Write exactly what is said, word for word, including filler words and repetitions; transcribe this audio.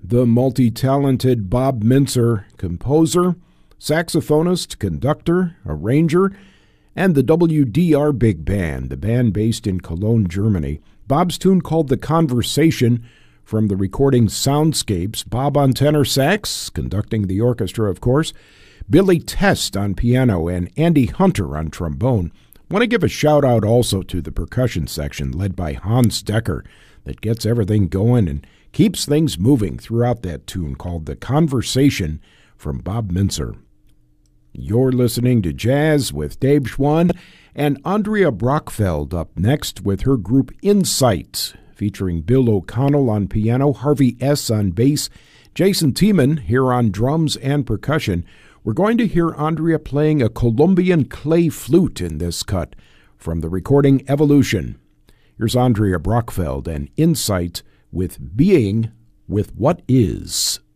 the multi-talented Bob Mintzer, composer, saxophonist, conductor, arranger, and the W D R Big Band, the band based in Cologne, Germany. Bob's tune called The Conversation from the recording Soundscapes. Bob on tenor sax, conducting the orchestra, of course. Billy Test on piano and Andy Hunter on trombone. Want to give a shout out also to the percussion section led by Hans Decker that gets everything going and keeps things moving throughout that tune called The Conversation from Bob Mintzer. You're listening to Jazz with Dave Schwann and Andrea Brockfeld up next with her group Insight, featuring Bill O'Connell on piano, Harvey S. on bass, Jason Tiemann here on drums and percussion. We're going to hear Andrea playing a Colombian clay flute in this cut from the recording Evolution. Here's Andrea Brockfeld and Insight with Being with What Is.